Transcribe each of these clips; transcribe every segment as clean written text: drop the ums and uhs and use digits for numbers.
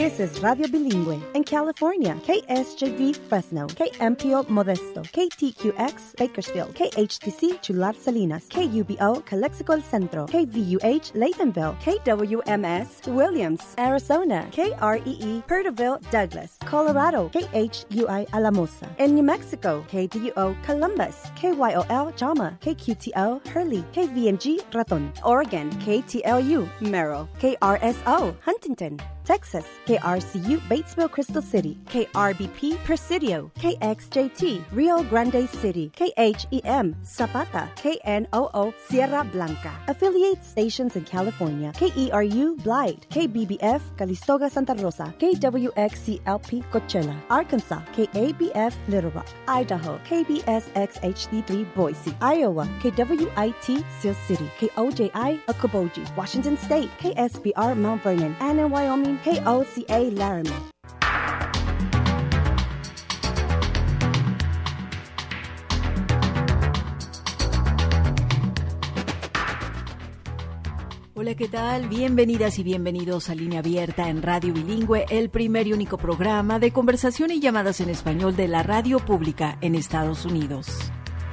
This is Radio Bilingüe. In California, KSJV Fresno, KMPO Modesto, KTQX Bakersfield, KHTC Chular Salinas, KUBO Calexico El Centro, KVUH Laytonville, KWMS Williams, Arizona, KREE Perterville Douglas, Colorado, KHUI Alamosa. In New Mexico, KDUO Columbus, KYOL Jama, KQTO Hurley, KVMG Raton. Oregon, KTLU Merrill, KRSO Huntington. Texas, KRCU Batesville Crystal City, KRBP Presidio, KXJT Rio Grande City, KHEM Zapata, KNOO Sierra Blanca. Affiliate stations in California, KERU Blythe, KBBF Calistoga Santa Rosa, KWXCLP Coachella, Arkansas, KABF Little Rock, Idaho, KBSXHD3 Boise, Iowa, KWIT Sioux City, KOJI Okoboji, Washington State, KSBR Mount Vernon, and in Wyoming, KOCA Laramie. Hola, ¿qué tal? Bienvenidas y bienvenidos a Línea Abierta en Radio Bilingüe, el primer y único programa de conversación y llamadas en español de la radio pública en Estados Unidos.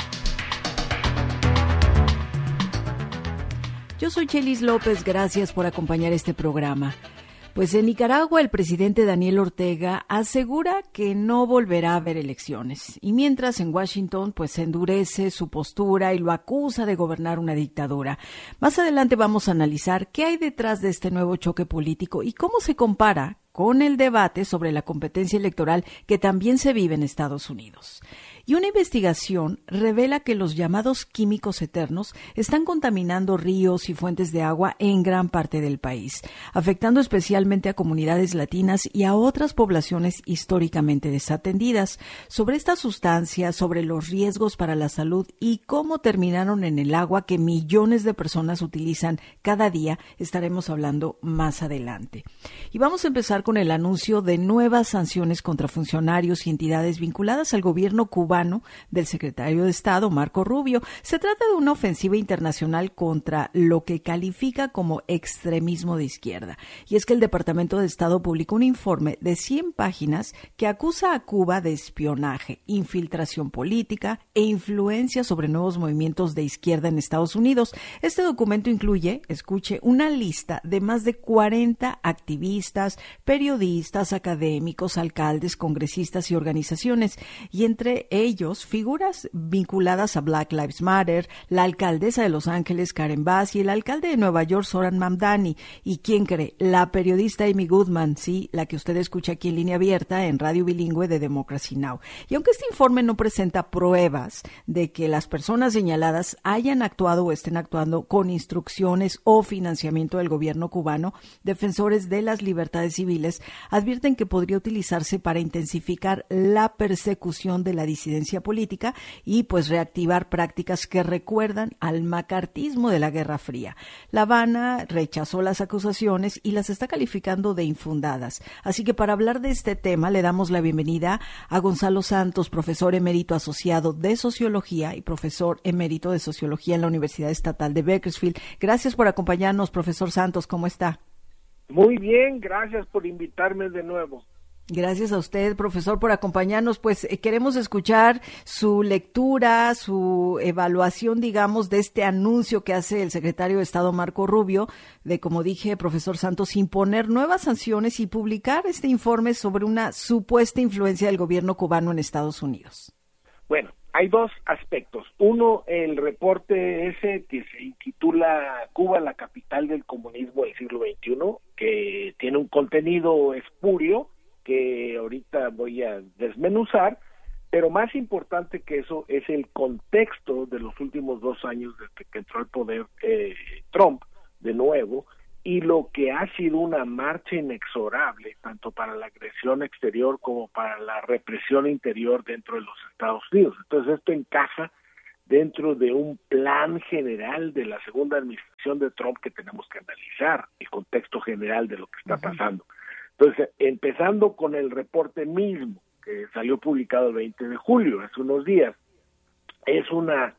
Yo soy Chelis López, gracias por acompañar este programa. Pues en Nicaragua el presidente Daniel Ortega asegura que no volverá a haber elecciones. Y mientras en Washington pues se endurece su postura y lo acusa de gobernar una dictadura. Más adelante vamos a analizar qué hay detrás de este nuevo choque político y cómo se compara con el debate sobre la competencia electoral que también se vive en Estados Unidos. Y una investigación revela que los llamados químicos eternos están contaminando ríos y fuentes de agua en gran parte del país, afectando especialmente a comunidades latinas y a otras poblaciones históricamente desatendidas. Sobre esta sustancia, sobre los riesgos para la salud y cómo terminaron en el agua que millones de personas utilizan cada día, estaremos hablando más adelante. Y vamos a empezar con el anuncio de nuevas sanciones contra funcionarios y entidades vinculadas al gobierno cubano del secretario de Estado, Marco Rubio. Se trata de una ofensiva internacional contra lo que califica como extremismo de izquierda. Y es que el Departamento de Estado publicó un informe de 100 páginas que acusa a Cuba de espionaje, infiltración política e influencia sobre nuevos movimientos de izquierda en Estados Unidos. Este documento incluye, escuche, una lista de más de 40 activistas, periodistas, académicos, alcaldes, congresistas y organizaciones, y entre ellos figuras vinculadas a Black Lives Matter, la alcaldesa de Los Ángeles, Karen Bass, y el alcalde de Nueva York, Zohran Mamdani. ¿Y quién cree? La periodista Amy Goodman, sí, la que usted escucha aquí en Línea Abierta en Radio Bilingüe de Democracy Now! Y aunque este informe no presenta pruebas de que las personas señaladas hayan actuado o estén actuando con instrucciones o financiamiento del gobierno cubano, defensores de las libertades civiles advierten que podría utilizarse para intensificar la persecución de la disidencia política y pues reactivar prácticas que recuerdan al macartismo de la Guerra Fría. La Habana rechazó las acusaciones y las está calificando de infundadas. Así que para hablar de este tema le damos la bienvenida a Gonzalo Santos, profesor emérito asociado de Sociología y profesor emérito de Sociología en la Universidad Estatal de Bakersfield. Gracias por acompañarnos, profesor Santos. ¿Cómo está? Muy bien, gracias por invitarme de nuevo. Gracias a usted, profesor, por acompañarnos. Pues queremos escuchar su lectura, su evaluación, digamos, de este anuncio que hace el secretario de Estado Marco Rubio de, como dije, profesor Santos, imponer nuevas sanciones y publicar este informe sobre una supuesta influencia del gobierno cubano en Estados Unidos. Bueno, hay dos aspectos. Uno, el reporte ese que se intitula Cuba, la capital del comunismo del siglo XXI, que tiene un contenido espurio que ahorita voy a desmenuzar, pero más importante que eso es el contexto de los últimos 2 años desde que entró al poder Trump de nuevo, y lo que ha sido una marcha inexorable, tanto para la agresión exterior como para la represión interior dentro de los Estados Unidos. Entonces esto encaja dentro de un plan general de la segunda administración de Trump que tenemos que analizar, el contexto general de lo que está pasando. Entonces, empezando con el reporte mismo, que salió publicado el 20 de julio, hace unos días, es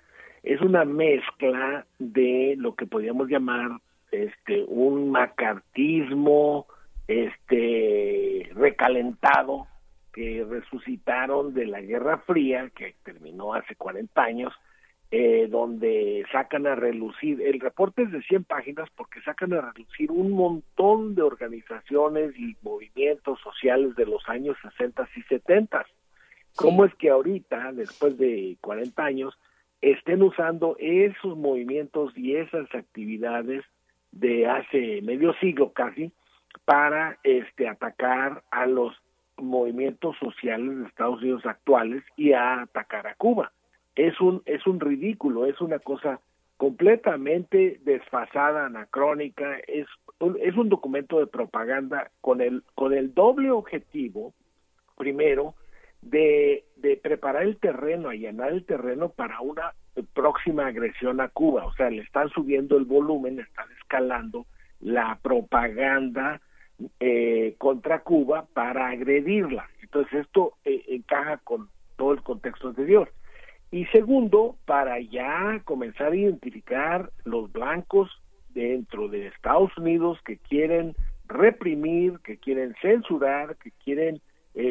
una mezcla de lo que podríamos llamar un macartismo, recalentado que resucitaron de la Guerra Fría, que terminó hace 40 años, donde sacan a relucir, el reporte es de 100 páginas porque sacan a relucir un montón de organizaciones y movimientos sociales de los años 60 y 70. ¿Cómo es que ahorita, después de 40 años, estén usando esos movimientos y esas actividades de hace medio siglo casi para atacar a los movimientos sociales de Estados Unidos actuales y a atacar a Cuba? Es un ridículo, es una cosa completamente desfasada, anacrónica, es un documento de propaganda con el doble objetivo, primero, de preparar el terreno, allanar el terreno para una próxima agresión a Cuba. O sea, le están subiendo el volumen, están escalando la propaganda contra Cuba para agredirla. Entonces esto encaja con todo el contexto anterior. Y segundo, para ya comenzar a identificar los blancos dentro de Estados Unidos que quieren reprimir, que quieren censurar, que quieren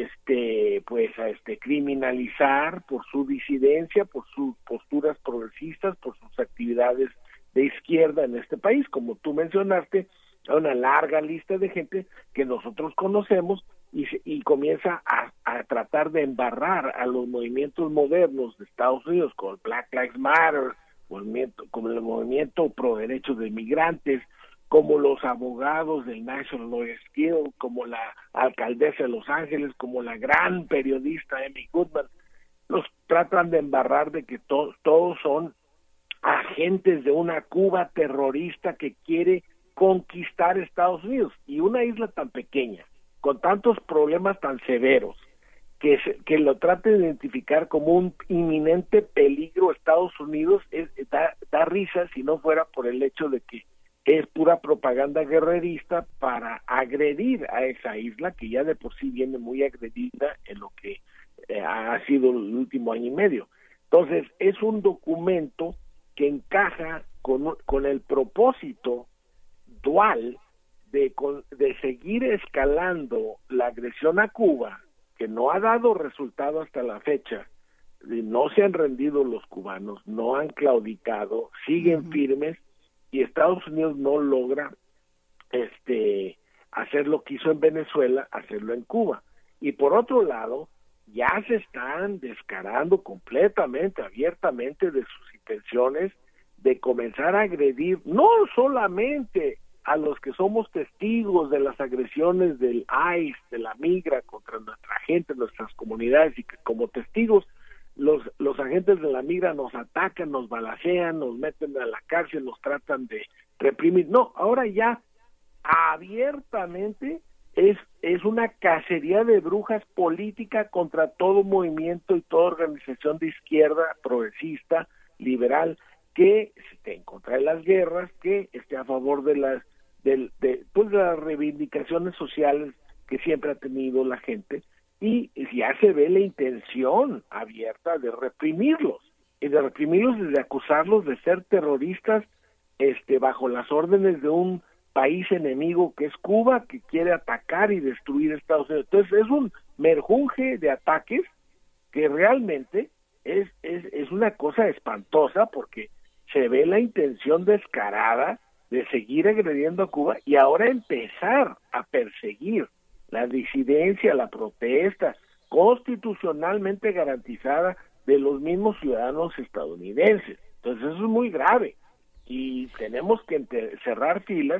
criminalizar por su disidencia, por sus posturas progresistas, por sus actividades de izquierda en este país. Como tú mencionaste, hay una larga lista de gente que nosotros conocemos y comienza a tratar de embarrar a los movimientos modernos de Estados Unidos, como el Black Lives Matter, como el movimiento pro derechos de migrantes, como los abogados del National Lawyers Guild, como la alcaldesa de Los Ángeles, como la gran periodista Amy Goodman. Los tratan de embarrar de que todos son agentes de una Cuba terrorista que quiere conquistar Estados Unidos. Y una isla tan pequeña, con tantos problemas tan severos, que lo trate de identificar como un inminente peligro a Estados Unidos, da risa si no fuera por el hecho de que es pura propaganda guerrerista para agredir a esa isla que ya de por sí viene muy agredida en lo que ha sido el último año y medio. Entonces, es un documento que encaja con el propósito dual de seguir escalando la agresión a Cuba, que no ha dado resultado hasta la fecha. No se han rendido los cubanos, no han claudicado, siguen firmes, y Estados Unidos no logra hacer lo que hizo en Venezuela, hacerlo en Cuba. Y por otro lado, ya se están descarando completamente, abiertamente de sus intenciones de comenzar a agredir no solamente a los que somos testigos de las agresiones del ICE, de la migra contra nuestra gente, nuestras comunidades, y que como testigos los agentes de la migra nos atacan, nos balacean, nos meten a la cárcel, nos tratan de reprimir. No, ahora ya abiertamente es una cacería de brujas política contra todo movimiento y toda organización de izquierda, progresista, liberal, que esté en contra de las guerras, que esté a favor de las reivindicaciones sociales que siempre ha tenido la gente. Y ya se ve la intención abierta de reprimirlos, y de acusarlos de ser terroristas bajo las órdenes de un país enemigo que es Cuba, que quiere atacar y destruir Estados Unidos. Entonces es un merjunje de ataques que realmente es una cosa espantosa, porque se ve la intención descarada de seguir agrediendo a Cuba y ahora empezar a perseguir la disidencia, la protesta constitucionalmente garantizada de los mismos ciudadanos estadounidenses. Entonces eso es muy grave y tenemos que cerrar filas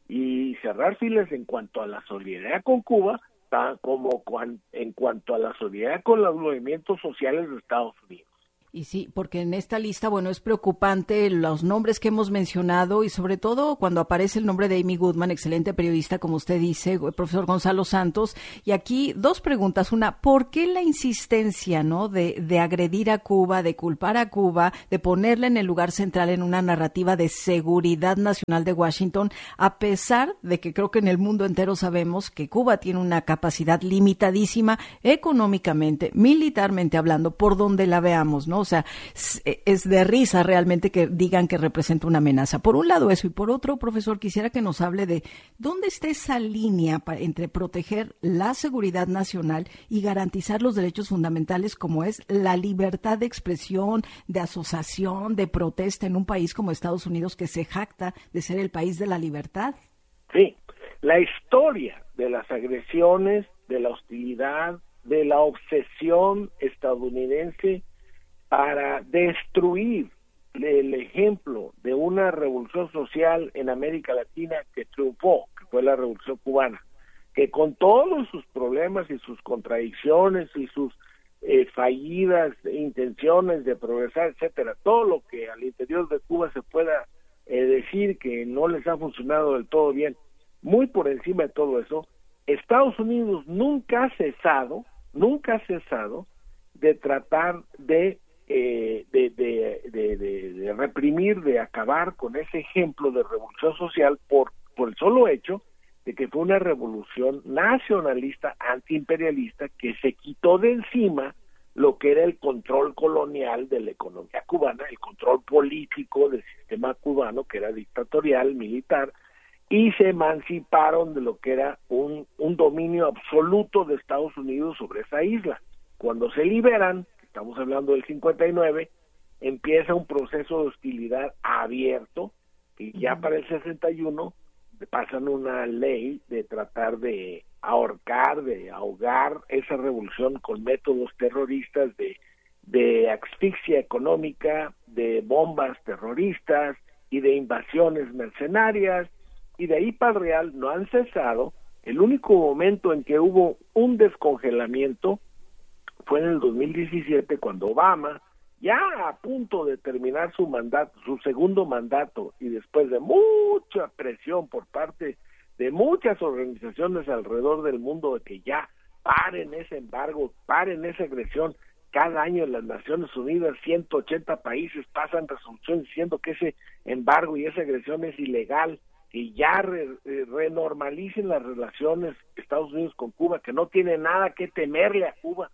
en cuanto a la solidaridad con Cuba, como en cuanto a la solidaridad con los movimientos sociales de Estados Unidos. Y sí, porque en esta lista, bueno, es preocupante los nombres que hemos mencionado y sobre todo cuando aparece el nombre de Amy Goodman, excelente periodista, como usted dice, el profesor Gonzalo Santos. Y aquí dos preguntas. Una, ¿por qué la insistencia, no, de agredir a Cuba, de culpar a Cuba, de ponerla en el lugar central en una narrativa de seguridad nacional de Washington, a pesar de que creo que en el mundo entero sabemos que Cuba tiene una capacidad limitadísima económicamente, militarmente hablando, por donde la veamos, ¿no? O O sea, es de risa realmente que digan que representa una amenaza. Por un lado eso, y por otro, profesor, quisiera que nos hable de dónde está esa línea entre proteger la seguridad nacional y garantizar los derechos fundamentales como es la libertad de expresión, de asociación, de protesta en un país como Estados Unidos, que se jacta de ser el país de la libertad. Sí, la historia de las agresiones, de la hostilidad, de la obsesión estadounidense para destruir el ejemplo de una revolución social en América Latina que triunfó, que fue la Revolución Cubana, que con todos sus problemas y sus contradicciones y sus fallidas intenciones de progresar, etcétera, todo lo que al interior de Cuba se pueda decir que no les ha funcionado del todo bien, muy por encima de todo eso, Estados Unidos nunca ha cesado de tratar de reprimir, de acabar con ese ejemplo de revolución social por el solo hecho de que fue una revolución nacionalista, antiimperialista, que se quitó de encima lo que era el control colonial de la economía cubana, el control político del sistema cubano, que era dictatorial, militar, y se emanciparon de lo que era un dominio absoluto de Estados Unidos sobre esa isla. Cuando se liberan, estamos hablando del 59, empieza un proceso de hostilidad abierto, y ya para el 61 pasan una ley de tratar de ahorcar, de ahogar esa revolución con métodos terroristas de asfixia económica, de bombas terroristas y de invasiones mercenarias, y de ahí para el real no han cesado. El único momento en que hubo un descongelamiento fue en el 2017, cuando Obama, ya a punto de terminar su mandato, su segundo mandato, y después de mucha presión por parte de muchas organizaciones alrededor del mundo de que ya paren ese embargo, paren esa agresión. Cada año en las Naciones Unidas 180 países pasan resoluciones diciendo que ese embargo y esa agresión es ilegal, que ya renormalicen las relaciones Estados Unidos con Cuba, que no tiene nada que temerle a Cuba.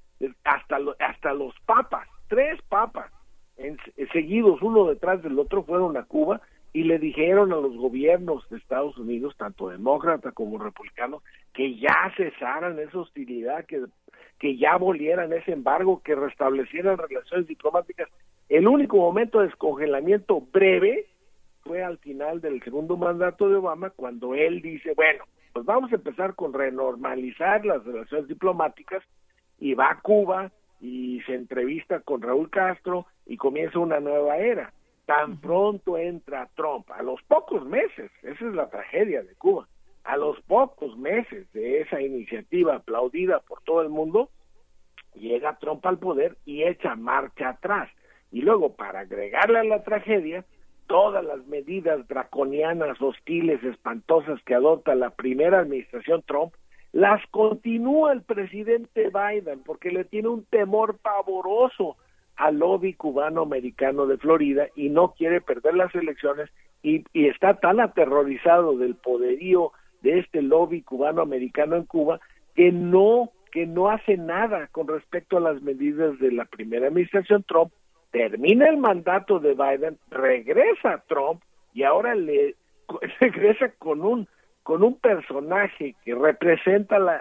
Hasta los papas, 3 papas seguidos uno detrás del otro fueron a Cuba y le dijeron a los gobiernos de Estados Unidos, tanto demócrata como republicano, que ya cesaran esa hostilidad, que ya abolieran ese embargo, que restablecieran relaciones diplomáticas. El único momento de descongelamiento breve fue al final del segundo mandato de Obama, cuando él dice, bueno, pues vamos a empezar con renormalizar las relaciones diplomáticas, y va a Cuba y se entrevista con Raúl Castro y comienza una nueva era. Tan pronto entra Trump, a los pocos meses, esa es la tragedia de Cuba, a los pocos meses de esa iniciativa aplaudida por todo el mundo, llega Trump al poder y echa marcha atrás. Y luego, para agregarle a la tragedia, todas las medidas draconianas, hostiles, espantosas que adopta la primera administración Trump, las continúa el presidente Biden, porque le tiene un temor pavoroso al lobby cubano-americano de Florida y no quiere perder las elecciones, y está tan aterrorizado del poderío de este lobby cubano-americano en Cuba que no hace nada con respecto a las medidas de la primera administración Trump. Termina el mandato de Biden, regresa Trump y ahora regresa con un personaje que representa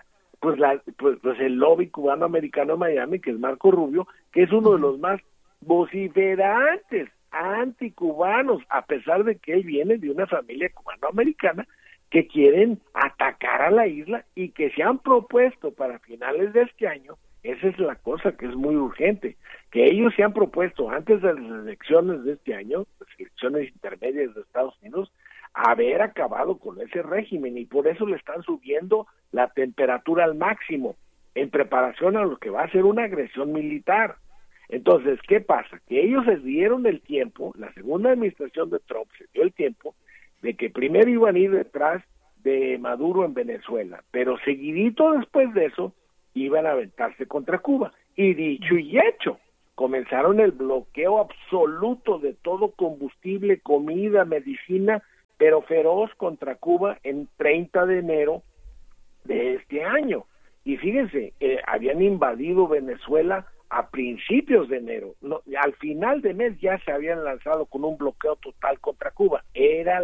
el lobby cubano-americano en Miami, que es Marco Rubio, que es uno de los más vociferantes anticubanos, a pesar de que él viene de una familia cubano-americana, que quieren atacar a la isla y que se han propuesto para finales de este año. Esa es la cosa que es muy urgente, que ellos se han propuesto antes de las elecciones de este año, las elecciones intermedias de Estados Unidos, haber acabado con ese régimen, y por eso le están subiendo la temperatura al máximo en preparación a lo que va a ser una agresión militar. Entonces, ¿qué pasa? Que ellos se dieron el tiempo, la segunda administración de Trump se dio el tiempo de que primero iban a ir detrás de Maduro en Venezuela, pero seguidito después de eso iban a aventarse contra Cuba. Y dicho y hecho, comenzaron el bloqueo absoluto de todo combustible, comida, medicina, pero feroz contra Cuba en 30 de enero de este año. Y fíjense, habían invadido Venezuela a principios de enero. No, al final de mes ya se habían lanzado con un bloqueo total contra Cuba. Era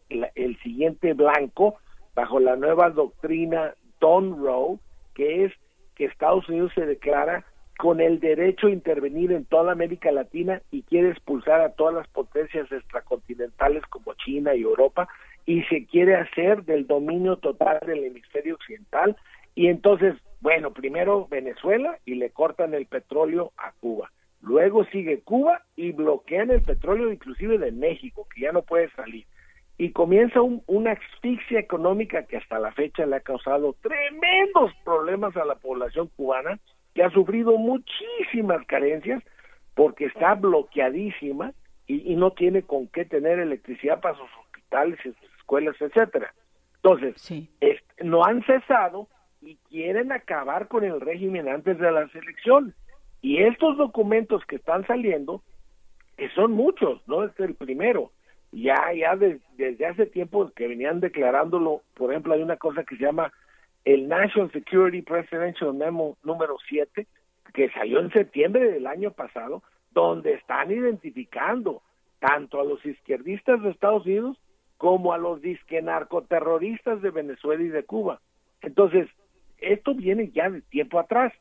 el siguiente blanco bajo la nueva doctrina Don Roe, que es que Estados Unidos se declara con el derecho a intervenir en toda América Latina y quiere expulsar a todas las potencias extracontinentales como China y Europa, y se quiere hacer del dominio total del hemisferio occidental. Y entonces, bueno, primero Venezuela y le cortan el petróleo a Cuba. Luego sigue Cuba y bloquean el petróleo inclusive de México, que ya no puede salir. Y comienza una asfixia económica que hasta la fecha le ha causado tremendos problemas a la población cubana, que ha sufrido muchísimas carencias porque está bloqueadísima y no tiene con qué tener electricidad para sus hospitales y sus escuelas, etcétera. Entonces, sí, no han cesado y quieren acabar con el régimen antes de las elecciones. Y estos documentos que están saliendo, que son muchos, no es el primero, ya desde hace tiempo que venían declarándolo. Por ejemplo, hay una cosa que se llama el National Security Presidential Memo número 7, que salió en septiembre del año pasado, donde están identificando tanto a los izquierdistas de Estados Unidos como a los disque narcoterroristas de Venezuela y de Cuba. Entonces, esto viene ya de tiempo atrás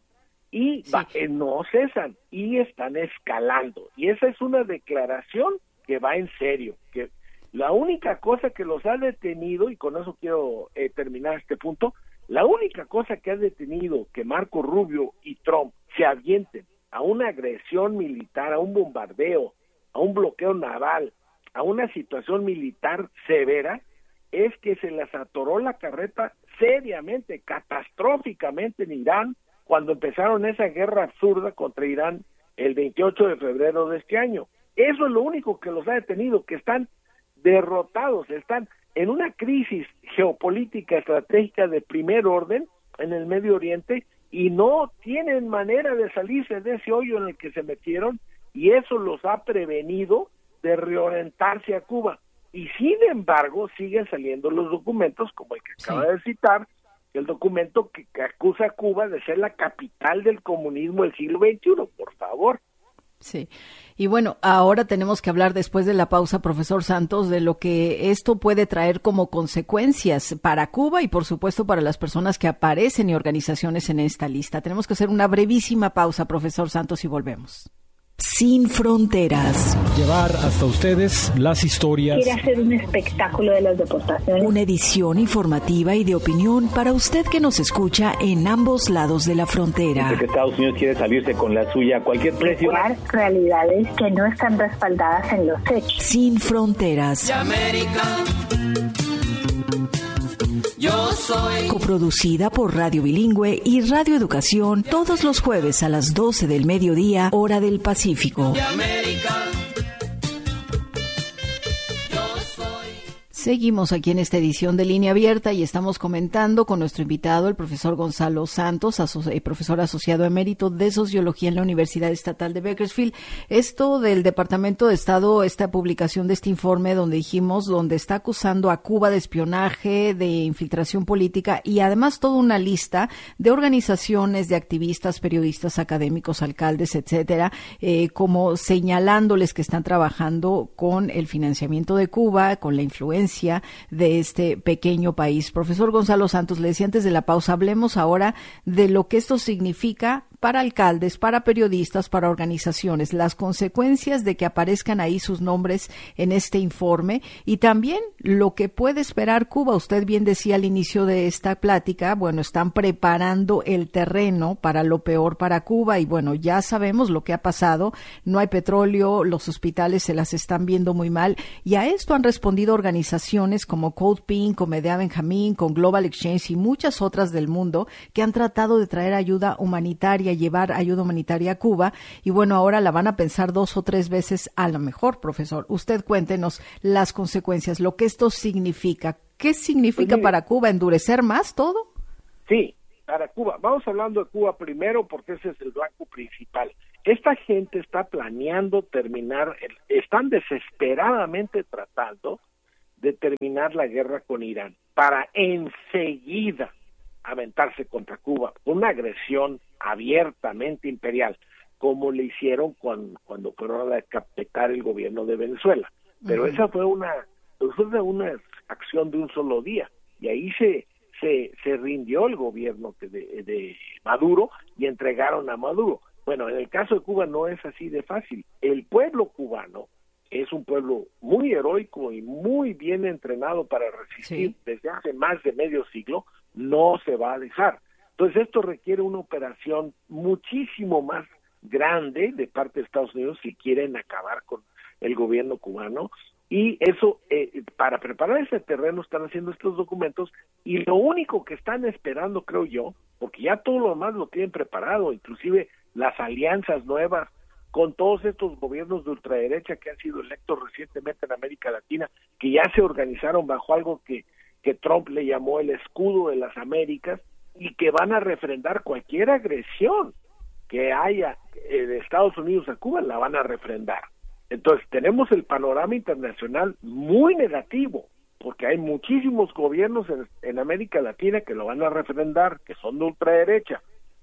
y no cesan y están escalando. Y esa es una declaración que va en serio, que la única cosa que los ha detenido, y con eso quiero terminar este punto, la única cosa que ha detenido que Marco Rubio y Trump se avienten a una agresión militar, a un bombardeo, a un bloqueo naval, a una situación militar severa, es que se les atoró la carreta seriamente, catastróficamente en Irán, cuando empezaron esa guerra absurda contra Irán el 28 de febrero de este año. Eso es lo único que los ha detenido, que están derrotados, están en una crisis geopolítica estratégica de primer orden en el Medio Oriente y no tienen manera de salirse de ese hoyo en el que se metieron, y eso los ha prevenido de reorientarse a Cuba. Y sin embargo siguen saliendo los documentos, como el que acaba de citar, el documento que acusa a Cuba de ser la capital del comunismo del siglo XXI, por favor. Sí, y bueno, ahora tenemos que hablar después de la pausa, profesor Santos, de lo que esto puede traer como consecuencias para Cuba y por supuesto para las personas que aparecen y organizaciones en esta lista. Tenemos que hacer una brevísima pausa, profesor Santos, y volvemos. Sin fronteras. Llevar hasta ustedes las historias. Quiere hacer un espectáculo de las deportaciones. Una edición informativa y de opinión para usted que nos escucha en ambos lados de la frontera. Que Estados Unidos quiere salirse con la suya a cualquier precio. Realidades que no están respaldadas en los hechos. Sin fronteras. De América. Yo soy. Coproducida por Radio Bilingüe y Radio Educación todos los jueves a las 12 del mediodía, hora del Pacífico. De América. Seguimos aquí en esta edición de Línea Abierta y estamos comentando con nuestro invitado, el profesor Gonzalo Santos, profesor asociado emérito de Sociología en la Universidad Estatal de Bakersfield. Esto del Departamento de Estado, esta publicación de este informe donde está acusando a Cuba de espionaje, de infiltración política y además toda una lista de organizaciones, de activistas, periodistas, académicos, alcaldes, etcétera, como señalándoles que están trabajando con el financiamiento de Cuba, con la influencia de este pequeño país. Profesor Gonzalo Santos, le decía antes de la pausa, hablemos ahora de lo que esto significa para alcaldes, para periodistas, para organizaciones, las consecuencias de que aparezcan ahí sus nombres en este informe y también lo que puede esperar Cuba. Usted bien decía al inicio de esta plática, bueno, están preparando el terreno para lo peor para Cuba y bueno, ya sabemos lo que ha pasado, no hay petróleo, los hospitales se las están viendo muy mal y a esto han respondido organizaciones como Code Pink, con Medea Benjamín, con Global Exchange y muchas otras del mundo que han tratado de traer ayuda humanitaria, llevar ayuda humanitaria a Cuba y bueno, ahora la van a pensar 2 o 3 veces a lo mejor, profesor. Usted cuéntenos las consecuencias, lo que esto significa. ¿Qué significa para Cuba? ¿Endurecer más todo? Sí, para Cuba. Vamos hablando de Cuba primero porque ese es el blanco principal. Esta gente está planeando están desesperadamente tratando de terminar la guerra con Irán para enseguida aventarse contra Cuba, una agresión abiertamente imperial. como le hicieron cuando fueron a decapitar el gobierno de Venezuela. Pero esa fue una acción de un solo día, y ahí se rindió el gobierno de Maduro y entregaron a Maduro. Bueno, en el caso de Cuba no es así de fácil. El pueblo cubano es un pueblo muy heroico y muy bien entrenado para resistir desde hace más de medio siglo, no se va a dejar. Entonces esto requiere una operación muchísimo más grande de parte de Estados Unidos si quieren acabar con el gobierno cubano, y eso, para preparar ese terreno están haciendo estos documentos, y lo único que están esperando, creo yo, porque ya todo lo demás lo tienen preparado, inclusive las alianzas nuevas con todos estos gobiernos de ultraderecha que han sido electos recientemente en América Latina, que ya se organizaron bajo algo que Trump le llamó el escudo de las Américas, y que van a refrendar cualquier agresión que haya de Estados Unidos a Cuba, la van a refrendar. Entonces tenemos el panorama internacional muy negativo, porque hay muchísimos gobiernos en América Latina que lo van a refrendar, que son de ultraderecha.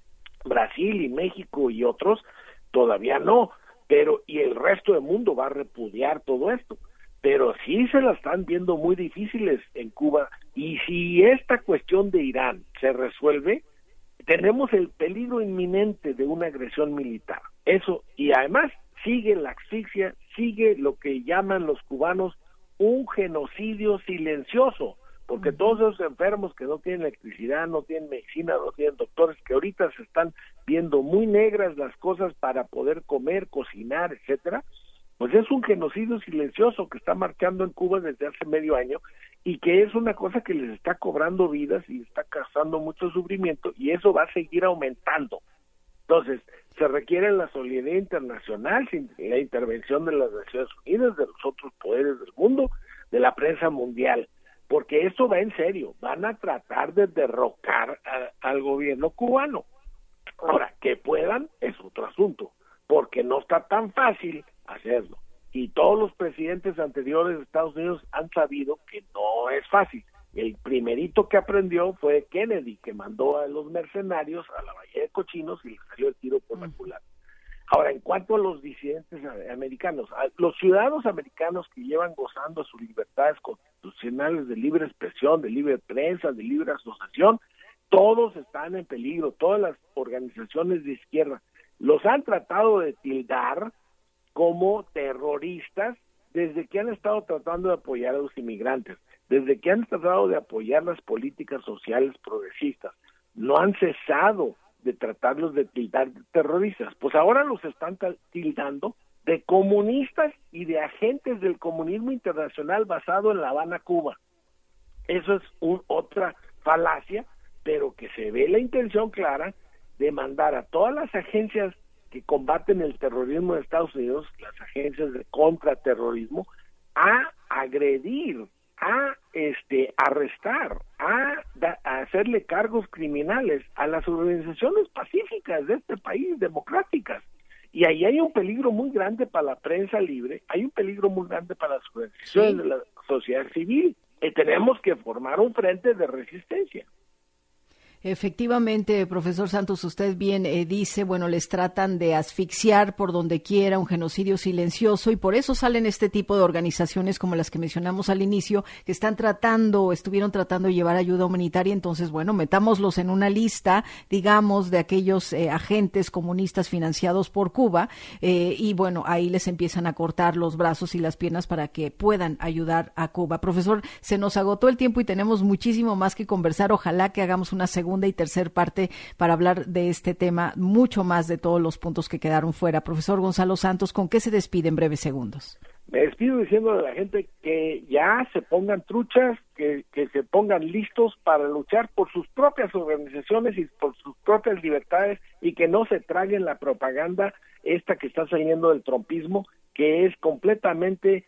Brasil y México y otros todavía no, pero y el resto del mundo va a repudiar todo esto. Pero sí se la están viendo muy difíciles en Cuba, y si esta cuestión de Irán se resuelve, tenemos el peligro inminente de una agresión militar. Eso, y además sigue la asfixia, sigue lo que llaman los cubanos un genocidio silencioso, porque todos esos enfermos que no tienen electricidad, no tienen medicina, no tienen doctores, que ahorita se están viendo muy negras las cosas para poder comer, cocinar, etcétera, pues es un genocidio silencioso que está marchando en Cuba desde hace medio año, y que es una cosa que les está cobrando vidas y está causando mucho sufrimiento, y eso va a seguir aumentando. Entonces, se requiere la solidaridad internacional, sin la intervención de las Naciones Unidas, de los otros poderes del mundo, de la prensa mundial, porque esto va en serio, van a tratar de derrocar al gobierno cubano. Ahora, que puedan es otro asunto, porque no está tan fácil hacerlo, y todos los presidentes anteriores de Estados Unidos han sabido que no es fácil. El primerito que aprendió fue Kennedy, que mandó a los mercenarios a la Bahía de Cochinos y le salió el tiro por la culata. Ahora, en cuanto a los disidentes americanos, a los ciudadanos americanos que llevan gozando sus libertades constitucionales de libre expresión, de libre prensa, de libre asociación, todos están en peligro. Todas las organizaciones de izquierda los han tratado de tildar como terroristas desde que han estado tratando de apoyar a los inmigrantes, desde que han tratado de apoyar las políticas sociales progresistas. No han cesado de tratarlos de tildar de terroristas. Pues ahora los están tildando de comunistas y de agentes del comunismo internacional basado en La Habana, Cuba. Eso es otra falacia, pero que se ve la intención clara de mandar a todas las agencias que combaten el terrorismo de Estados Unidos, las agencias de contraterrorismo, a agredir, a arrestar, a hacerle cargos criminales a las organizaciones pacíficas de este país, democráticas. Y ahí hay un peligro muy grande para la prensa libre, hay un peligro muy grande para las organizaciones de la sociedad civil. Tenemos que formar un frente de resistencia. Efectivamente, profesor Santos, usted bien dice, bueno, les tratan de asfixiar por donde quiera, un genocidio silencioso, y por eso salen este tipo de organizaciones como las que mencionamos al inicio, que estuvieron tratando de llevar ayuda humanitaria. Entonces, bueno, metámoslos en una lista, digamos, de aquellos agentes comunistas financiados por Cuba, y bueno, ahí les empiezan a cortar los brazos y las piernas para que puedan ayudar a Cuba. Profesor, se nos agotó el tiempo y tenemos muchísimo más que conversar. Ojalá que hagamos una segunda y tercera parte para hablar de este tema, mucho más de todos los puntos que quedaron fuera. Profesor Gonzalo Santos, ¿con qué se despide en breves segundos? Me despido diciendo a la gente que ya se pongan truchas, que se pongan listos para luchar por sus propias organizaciones y por sus propias libertades, y que no se traguen la propaganda esta que está saliendo del trumpismo, que es completamente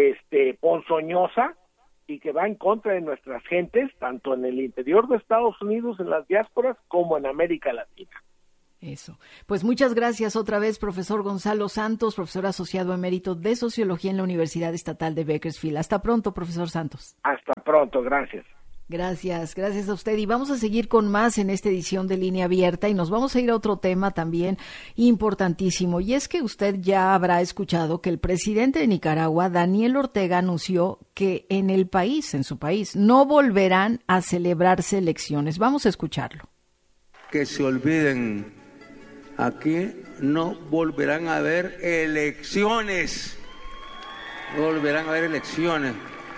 ponzoñosa, y que va en contra de nuestras gentes, tanto en el interior de Estados Unidos, en las diásporas, como en América Latina. Eso. Pues muchas gracias otra vez, profesor Gonzalo Santos, profesor asociado emérito de Sociología en la Universidad Estatal de Bakersfield. Hasta pronto, profesor Santos. Hasta pronto, gracias. Gracias a usted. Y vamos a seguir con más en esta edición de Línea Abierta y nos vamos a ir a otro tema también importantísimo. Y es que usted ya habrá escuchado que el presidente de Nicaragua, Daniel Ortega, anunció que en su país, no volverán a celebrarse elecciones. Vamos a escucharlo. Que se olviden, aquí no volverán a haber elecciones. No volverán a haber elecciones.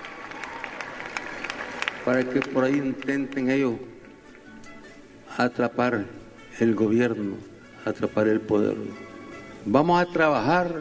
Para que por ahí intenten ellos atrapar el gobierno, atrapar el poder. Vamos a trabajar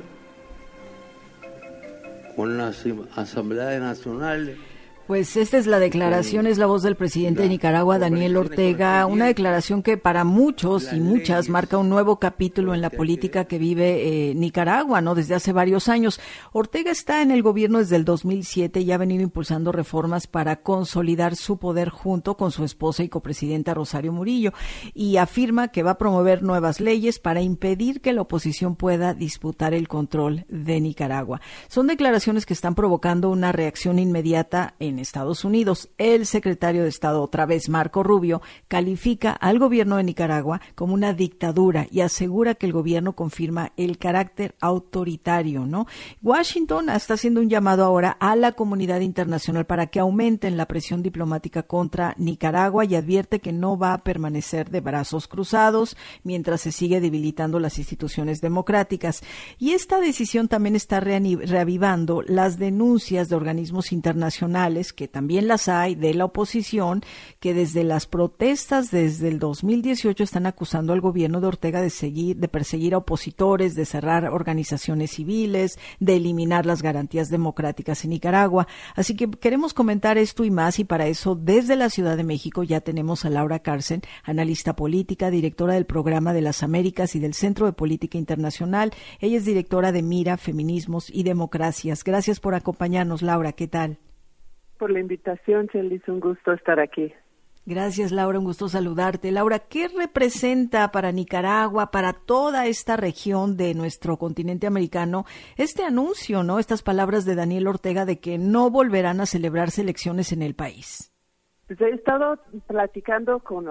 con las asambleas nacionales. Pues esta es la declaración, es la voz del presidente de Nicaragua, Daniel Ortega, una declaración que para muchos y muchas marca un nuevo capítulo en la política que vive Nicaragua, ¿no? Desde hace varios años. Ortega está en el gobierno desde el 2007 y ha venido impulsando reformas para consolidar su poder junto con su esposa y copresidenta Rosario Murillo, y afirma que va a promover nuevas leyes para impedir que la oposición pueda disputar el control de Nicaragua. Son declaraciones que están provocando una reacción inmediata en Estados Unidos. El secretario de Estado, otra vez Marco Rubio, califica al gobierno de Nicaragua como una dictadura y asegura que el gobierno confirma el carácter autoritario, ¿no? Washington está haciendo un llamado ahora a la comunidad internacional para que aumenten la presión diplomática contra Nicaragua y advierte que no va a permanecer de brazos cruzados mientras se sigue debilitando las instituciones democráticas. Y esta decisión también está reavivando las denuncias de organismos internacionales, que también las hay, de la oposición, que desde las protestas desde el 2018 están acusando al gobierno de Ortega de perseguir a opositores, de cerrar organizaciones civiles, de eliminar las garantías democráticas en Nicaragua. Así que queremos comentar esto y más, y para eso desde la Ciudad de México ya tenemos a Laura Carlsen, analista política, directora del Programa de las Américas y del Centro de Política Internacional. Ella es directora de Mira, Feminismos y Democracias. Gracias por acompañarnos, Laura. ¿Qué tal? Por la invitación, Chelis, un gusto estar aquí. Gracias, Laura, un gusto saludarte. Laura, ¿qué representa para Nicaragua, para toda esta región de nuestro continente americano, este anuncio, ¿no? Estas palabras de Daniel Ortega de que no volverán a celebrarse elecciones en el país. Pues he estado platicando con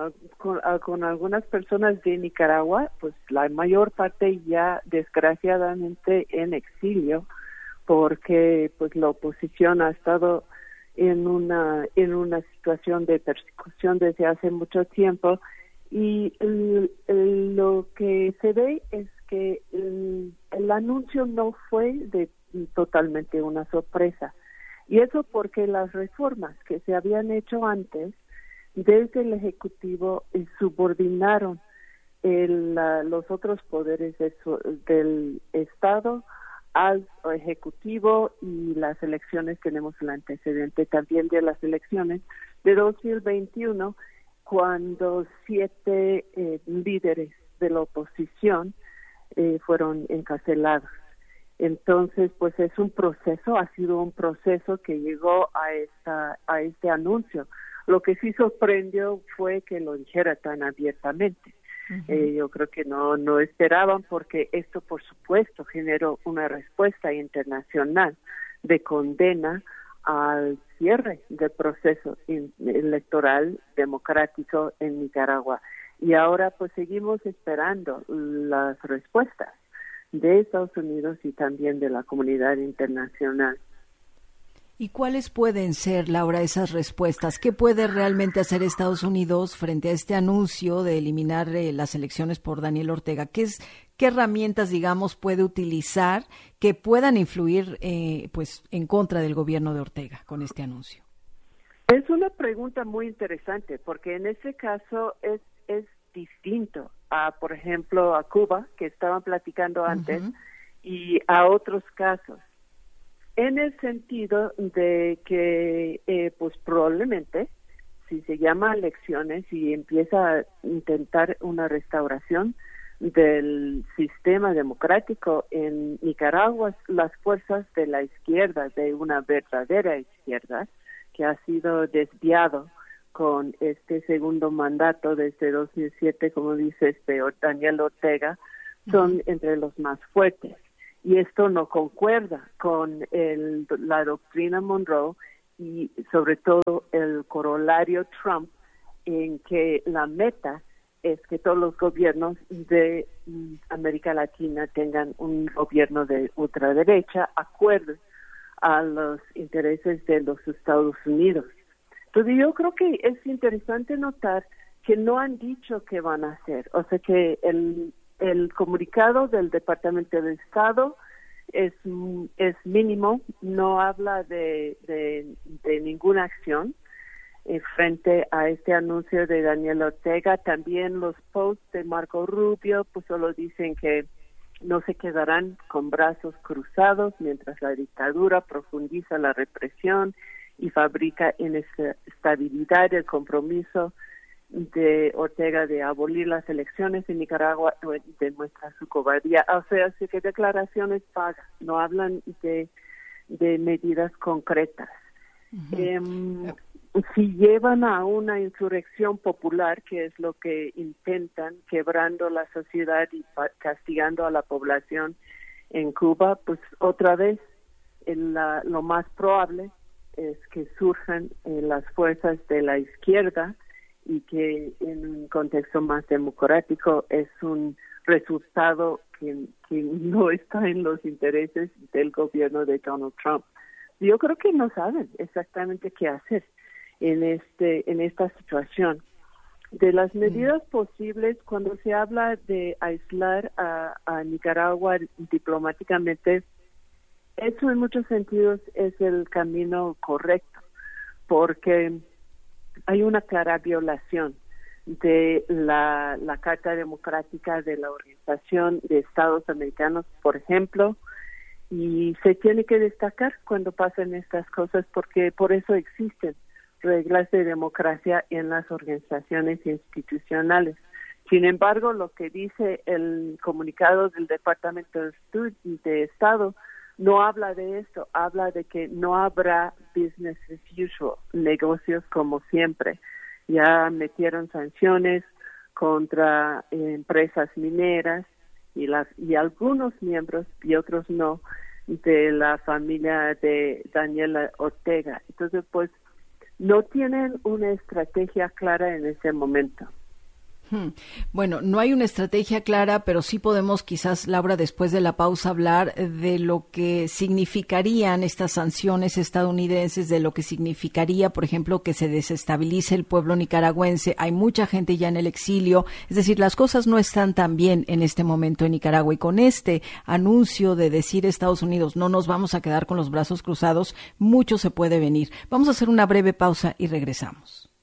algunas personas de Nicaragua, pues la mayor parte ya desgraciadamente en exilio, porque pues la oposición ha estado en una situación de persecución desde hace mucho tiempo, y lo que se ve es que el anuncio no fue totalmente una sorpresa, y eso porque las reformas que se habían hecho antes desde el Ejecutivo subordinaron los otros poderes del Estado al Ejecutivo, y las elecciones, tenemos el antecedente también de las elecciones de 2021, cuando 7 líderes de la oposición fueron encarcelados. Entonces, pues es un proceso, ha sido un proceso que llegó a este anuncio. Lo que sí sorprendió fue que lo dijera tan abiertamente. Yo creo que no esperaban, porque esto por supuesto generó una respuesta internacional de condena al cierre del proceso electoral democrático en Nicaragua. Y ahora pues seguimos esperando las respuestas de Estados Unidos y también de la comunidad internacional. ¿Y cuáles pueden ser, Laura, esas respuestas? ¿Qué puede realmente hacer Estados Unidos frente a este anuncio de eliminar las elecciones por Daniel Ortega? ¿Qué herramientas, digamos, puede utilizar que puedan influir pues en contra del gobierno de Ortega con este anuncio? Es una pregunta muy interesante, porque en este caso es distinto a, por ejemplo, a Cuba, que estaban platicando antes, y a otros casos. En el sentido de que, pues probablemente, si se llama elecciones y empieza a intentar una restauración del sistema democrático en Nicaragua, las fuerzas de la izquierda, de una verdadera izquierda, que ha sido desviado con este segundo mandato desde 2007, como dice Daniel Ortega, son entre los más fuertes. Y esto no concuerda con la doctrina Monroe, y sobre todo el corolario Trump, en que la meta es que todos los gobiernos de América Latina tengan un gobierno de ultraderecha acorde a los intereses de los Estados Unidos. Entonces yo creo que es interesante notar que no han dicho qué van a hacer. O sea que el comunicado del Departamento de Estado es mínimo, no habla de ninguna acción frente a este anuncio de Daniel Ortega. También los posts de Marco Rubio pues solo dicen que no se quedarán con brazos cruzados mientras la dictadura profundiza la represión y fabrica inestabilidad. El compromiso de Ortega de abolir las elecciones en Nicaragua demuestra su cobardía. O sea, sí que declaraciones vagas, no hablan de medidas concretas. Uh-huh. Si llevan a una insurrección popular, que es lo que intentan, quebrando la sociedad y castigando a la población en Cuba, pues otra vez lo más probable es que surjan las fuerzas de la izquierda y que en un contexto más democrático es un resultado que no está en los intereses del gobierno de Donald Trump. Yo creo que no saben exactamente qué hacer en esta situación. De las medidas posibles, cuando se habla de aislar a Nicaragua diplomáticamente, eso en muchos sentidos es el camino correcto, porque hay una clara violación de la Carta Democrática de la Organización de Estados Americanos, por ejemplo, y se tiene que destacar cuando pasan estas cosas, porque por eso existen reglas de democracia en las organizaciones institucionales. Sin embargo, lo que dice el comunicado del Departamento de Estado no habla de esto, habla de que no habrá business as usual, negocios como siempre. Ya sanciones contra empresas mineras y algunos miembros y otros no de la familia de Daniel Ortega. Entonces, pues, no tienen una estrategia clara en ese momento. Bueno, no hay una estrategia clara, pero sí podemos quizás, Laura, después de la pausa hablar de lo que significarían estas sanciones estadounidenses, de lo que significaría, por ejemplo, que se desestabilice el pueblo nicaragüense. Hay mucha gente ya en el exilio, es decir, las cosas no están tan bien en este momento en Nicaragua, y con este anuncio de decir Estados Unidos, no nos vamos a quedar con los brazos cruzados, mucho se puede venir. Vamos a hacer una breve pausa y regresamos.